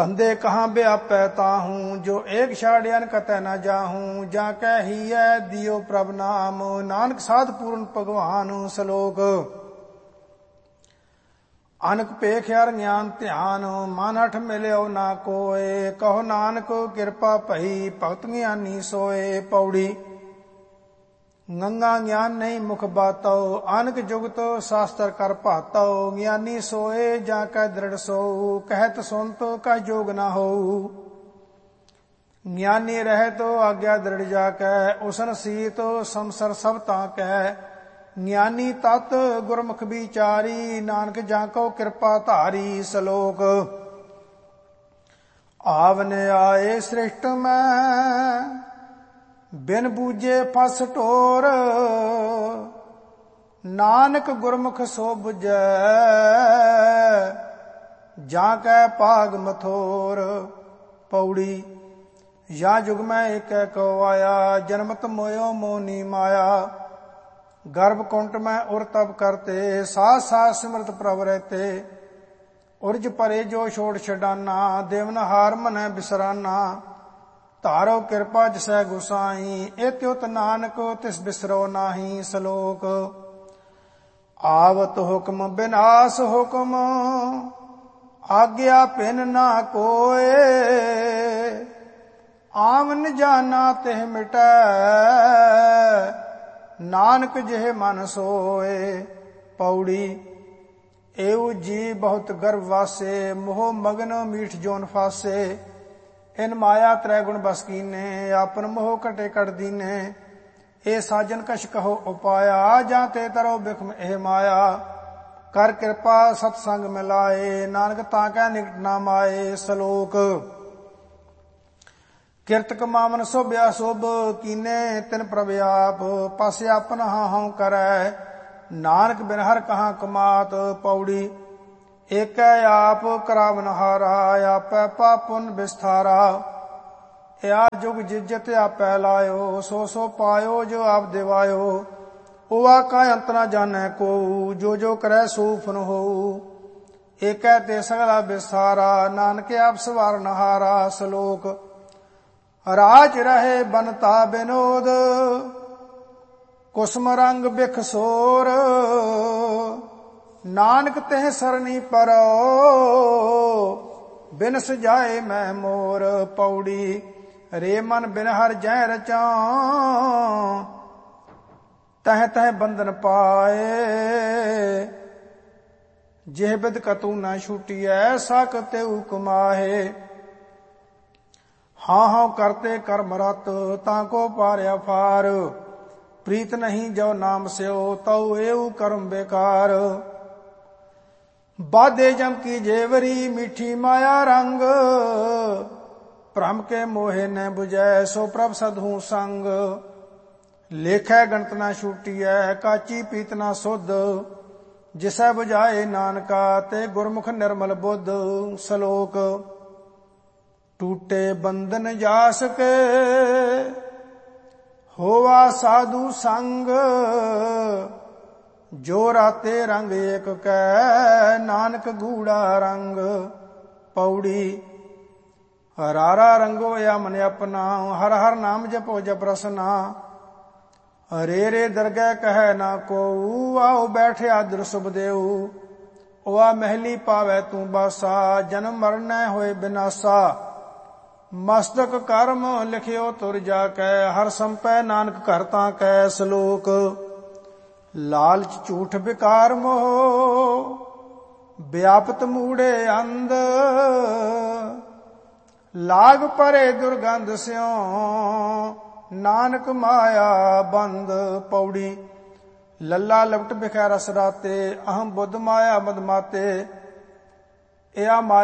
धंधे कहाँ व्यापै ताहूँ, जो एक छाड़ियन कतै न जाहूँ। जाकै ही है दियो प्रभ नाम, नानक साध पूर्ण भगवान। सलोक अनक पेख हर ज्ञान ध्यान, मन अठ मिलियो ना कोय। कहो नानक कृपा भई, भगत ज्ञानी सोए। पौड़ी गंगा ज्ञान नहीं मुख बातो, अनक जुगत शास्त्र कर भातो। ज्ञानी सोए जाकै दृढ़ सोऊ, कहत सुनत कह जोग न होऊ। ज्ञानी रहे तो आज्ञा दृढ़ जाकै, उसन सीत समसर सब ताकै। ज्ञानी तत् गुरमुख विचारी, नानक जाको कृपा धारी। सलोक आवने आए सृष्ट में, बिन बूझे फस टोर। नानक गुरमुख सो बुझै, जाकै पाग मथोर। पौड़ी या जुग में एक को आया, जन्मत मोयो मोनी माया। गर्भ कुंट में उर तब करते, साथ साथ सिमरत प्रभ रहते। उर्ज परे जो छोड़ छडाना, देवन हार मन बिसराना। तारो कृपा जिसै गुसाई, एत्युत नानक तिस बिसरो नाही। सलोक आवत हुक्म बिनाश हुक्म, आज्ञा पिन ना कोय। आमन जाना तिह मिटै, नानक जिह मन सोए। पौड़ी एउ जी बहुत गर्भ वासे, मोह मगन मीठ जोन फासे। इन माया त्रैगुण बस कीने, आपन मोह कटे कट दीने। ए साजन कछ कहो उपाया, जाते तरो बिखम एह माया। कर कृपा सतसंग मिलाए, नानक ताकै निकट ना माए। सलोक किरत कमावन शोभ्या शोभ, कीने तिन प्रभ आप। पासे आपन हां करै, नानक बिन हर कहाँ कमात। पौड़ी एकै आप करावन हारा, आपै पाप पुन विस्तारा। या जुग जिज्जत आपै लायो, सो सो पायो जो आप दिवायो। ओवा का अंत न जानै को, जो जो करै सो फन होऊ। एकै ते सगला विस्तारा, नानक आप सवारन हारा। सलोक राज रहे बनता विनोद, कुसम रंग बिख सोर। नानक तेह सरनी परो, बिन सजाए मैं मोर। पौड़ी रे मन बिन हर जय रचां, तह तह बंधन पाए। जिह बिद कतू न छूटियै, साक तेऊ कुमाहे। हाँ हाँ करते कर्म रत, ताको पार्या फार। प्रीत नहीं जो नाम स्यो, तऊ एऊ कर्म बेकार। बाधे जम की जेवरी, मीठी माया रंग। भ्रम के मोहे न बुझै, सो प्रभ सधू संग। लेखै गणत न छूटियै, काची पीत न सुध। जिसै बुझाए नानका, ते गुरमुख निर्मल बुद्ध। सलोक टूटे बंधन जास के, होवा साधु संग। जो राते रंग एक कै, नानक गूढ़ा रंग। पौड़ी हरारा रंगो या मन अपना, हर हर नाम जपो जप रसना। रे रे दरगह कह ना को, आओ बैठे आदर सुभ देऊ। ओआ महली पावै तू बासा, जन्म मरण न होए बिनासा। मस्तक कर्म लिखियो तुर जाकै, हर संपै नानक घर ताकै। सलोक लालच झूठ विकार मोह, व्यापत मूढ़े अंध। लाग परे दुर्गंध स्यों, नानक माया बंद। पौड़ी लल्ला लपट बिखै रस राते, अहम बुद्ध माया मद माते। या माया